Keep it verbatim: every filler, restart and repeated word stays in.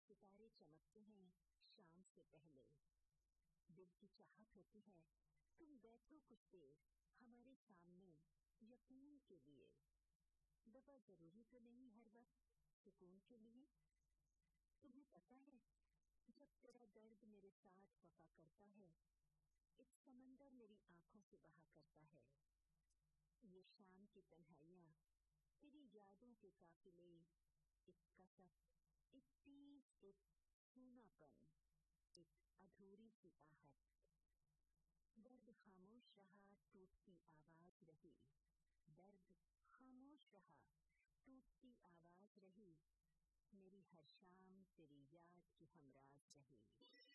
सितारे चमकते हैं शाम से पहले। दिल की चाहत होती है तुम बैठो कुछ देर हमारे सामने यकीन के लिए। दवा जरूरी तो नहीं हर वक्त सुकून के लिए। तुम्हें पता है जब तेरा दर्द मेरे साथ वफा करता है, एक समंदर मेरी आंखों से बहा करता है। ये शाम की तन्हाइयाँ, तेरी यादों के काफिले, एक कसक, एक टीस, एक सूनापन, एक अधूरी सी आहट। दर्द खामोश रहा, टूटती आवाज रही। दर्द खामोश रहा, टूटती आवाज रही। मेरी हर शाम तेरी याद की हमराज रही।